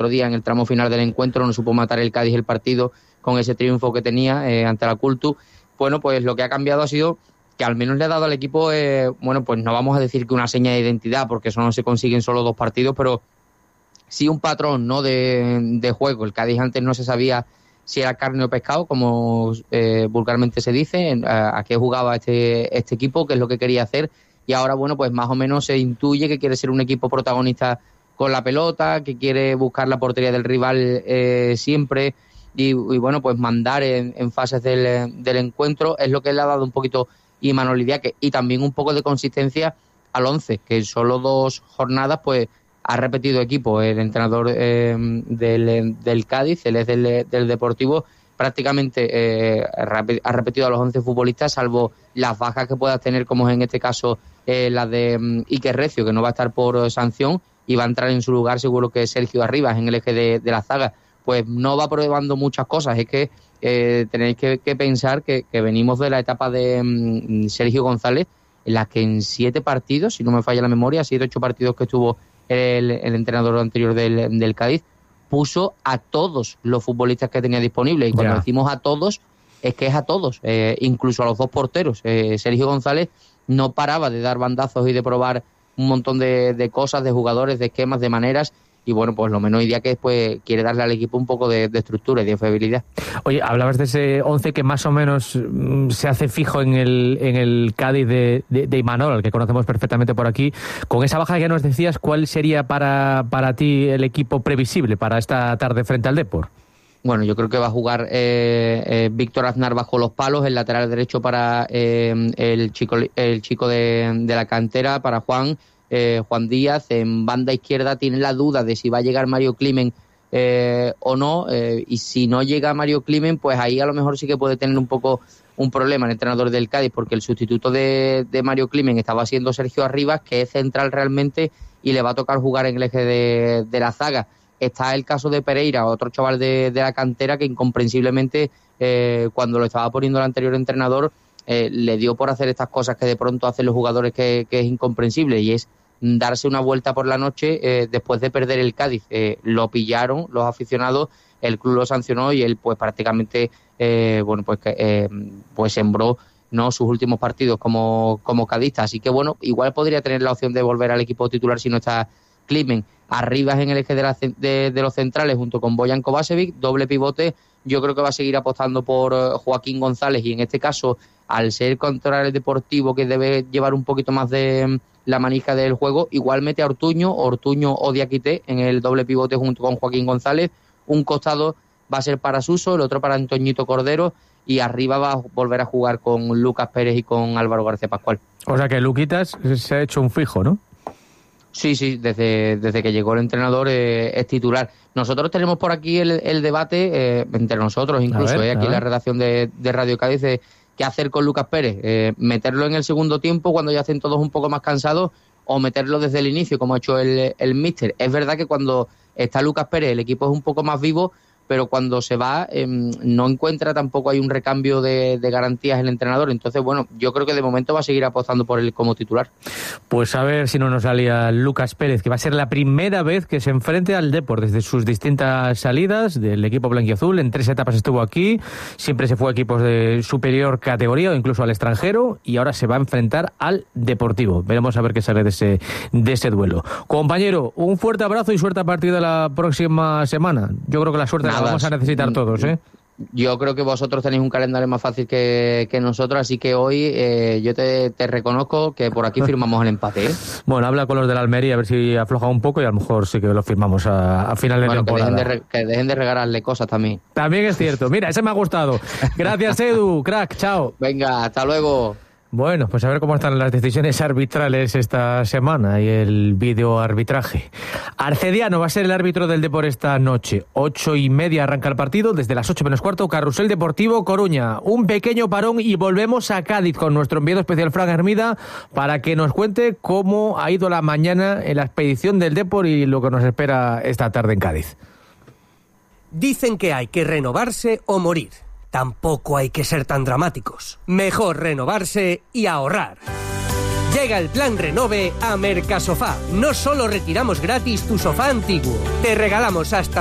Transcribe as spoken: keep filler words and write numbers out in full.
otro día en el tramo final del encuentro no supo matar el Cádiz el partido con ese triunfo que tenía eh, ante la Cultu. Bueno, pues lo que ha cambiado ha sido que al menos le ha dado al equipo, eh, bueno, pues no vamos a decir que una seña de identidad, porque eso no se consigue en solo dos partidos, pero sí un patrón, ¿no?, de, de juego. El Cádiz antes no se sabía si era carne o pescado, como eh, vulgarmente se dice, a, a qué jugaba este, este equipo, qué es lo que quería hacer, y ahora, bueno, pues más o menos se intuye que quiere ser un equipo protagonista con la pelota, que quiere buscar la portería del rival eh, siempre, y, y bueno, pues mandar en, en fases del, del encuentro. Es lo que le ha dado un poquito Imanol Idiáquez, y también un poco de consistencia al once, que en solo dos jornadas pues ha repetido equipo el entrenador eh, del, del Cádiz, el ex del, del Deportivo, prácticamente eh, ha repetido a los once futbolistas, salvo las bajas que pueda tener, como es en este caso eh, la de um, Iker Recio, que no va a estar por sanción, y va a entrar en su lugar seguro que Sergio Arribas en el eje de, de la zaga. Pues no va probando muchas cosas, es que eh, tenéis que, que pensar que, que venimos de la etapa de um, Sergio González, en la que en siete partidos, si no me falla la memoria, siete ocho partidos que estuvo el, el entrenador anterior del, del Cádiz, puso a todos los futbolistas que tenía disponibles, y cuando yeah. decimos a todos, es que es a todos, eh, incluso a los dos porteros. Eh, Sergio González no paraba de dar bandazos y de probar un montón de, de cosas, de jugadores, de esquemas, de maneras, y bueno, pues lo menos idea que pues quiere darle al equipo un poco de, de estructura y de fiabilidad. Oye, hablabas de ese once que más o menos mm, se hace fijo en el en el Cádiz de, de, de Imanol, al que conocemos perfectamente por aquí. Con esa baja que nos decías, ¿cuál sería para, para ti el equipo previsible para esta tarde frente al Depor? Bueno, yo creo que va a jugar eh, eh, Víctor Aznar bajo los palos, el lateral derecho para eh, el chico el chico de, de la cantera, para Juan, eh, Juan Díaz. En banda izquierda tiene la duda de si va a llegar Mario Climent eh, o no, eh, y si no llega Mario Climent, pues ahí a lo mejor sí que puede tener un poco un problema el entrenador del Cádiz, porque el sustituto de, de Mario Climent estaba siendo Sergio Arribas, que es central realmente, y le va a tocar jugar en el eje de, de la zaga. Está el caso de Pereira, otro chaval de, de la cantera, que incomprensiblemente eh, cuando lo estaba poniendo el anterior entrenador eh, le dio por hacer estas cosas que de pronto hacen los jugadores, que, que es incomprensible, y es darse una vuelta por la noche eh, después de perder el Cádiz. Eh, lo pillaron los aficionados, el club lo sancionó, y él pues prácticamente eh, bueno pues eh, pues sembró no sus últimos partidos como, como cadista. Así que bueno, igual podría tener la opción de volver al equipo titular si no está Climent. Arribas en el eje de, la, de, de los centrales junto con Bojan Kovačević, doble pivote. Yo creo que va a seguir apostando por Joaquín González, y en este caso, al ser contra el Deportivo, que debe llevar un poquito más de la manija del juego, igual mete a Ortuño, Ortuño o Diakité en el doble pivote junto con Joaquín González. Un costado va a ser para Suso, el otro para Antoñito Cordero, y arriba va a volver a jugar con Lucas Pérez y con Álvaro García Pascual. O sea que Luquitas se ha hecho un fijo, ¿no? Sí, sí, desde, desde que llegó el entrenador eh, es titular. Nosotros tenemos por aquí el, el debate, eh, entre nosotros incluso, ver, eh, aquí en la redacción de, de Radio Cádiz, de qué hacer con Lucas Pérez. Eh, meterlo en el segundo tiempo cuando ya estén todos un poco más cansados, o meterlo desde el inicio, como ha hecho el, el míster. Es verdad que cuando está Lucas Pérez el equipo es un poco más vivo, pero cuando se va eh, no encuentra, tampoco hay un recambio de, de garantías el entrenador. Entonces, bueno, yo creo que de momento va a seguir apostando por él como titular. Pues a ver si no nos salía Lucas Pérez, que va a ser la primera vez que se enfrente al Depor desde sus distintas salidas del equipo blanquiazul. En tres etapas estuvo aquí, siempre se fue a equipos de superior categoría o incluso al extranjero, y ahora se va a enfrentar al Deportivo. Veremos a ver qué sale de ese, de ese duelo. Compañero, un fuerte abrazo y suerte a partir de la próxima semana. Yo creo que la suerte Nada. la vamos a necesitar todos, ¿eh? Yo creo que vosotros tenéis un calendario más fácil que, que nosotros, así que hoy eh, yo te, te reconozco que por aquí firmamos el empate, ¿eh? Bueno, habla con los de la Almería a ver si afloja un poco, y a lo mejor sí que lo firmamos a, a final de bueno, temporada. Que dejen de, re, que dejen de regalarle cosas también. También es cierto. Mira, ese me ha gustado. Gracias, Edu. Crack, chao. Venga, hasta luego. Bueno, pues a ver cómo están las decisiones arbitrales esta semana y el videoarbitraje. Arcediano va a ser el árbitro del Depor esta noche. Ocho y media arranca el partido, desde las ocho menos cuarto, Carrusel Deportivo Coruña. Un pequeño parón y volvemos a Cádiz con nuestro enviado especial Fran Hermida para que nos cuente cómo ha ido la mañana en la expedición del Depor y lo que nos espera esta tarde en Cádiz. Dicen que hay que renovarse o morir. Tampoco hay que ser tan dramáticos. Mejor renovarse y ahorrar. Llega el plan Renove a Mercasofá. No solo retiramos gratis tu sofá antiguo, te regalamos hasta